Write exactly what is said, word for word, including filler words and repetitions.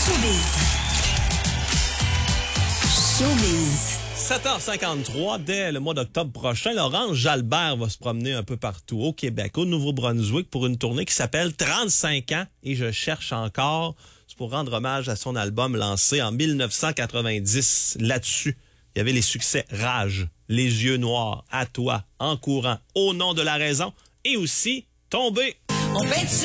Showbiz. Showbiz. sept heures cinquante-trois, dès le mois d'octobre prochain, Laurence Jalbert va se promener un peu partout au Québec, au Nouveau-Brunswick, pour une tournée qui s'appelle trente-cinq ans et je cherche encore. C'est pour rendre hommage à son album lancé en mille neuf cent quatre-vingt-dix. Là-dessus, il y avait les succès Rage, Les yeux noirs, À toi, En courant, Au nom de la raison et aussi Tombé. On peinture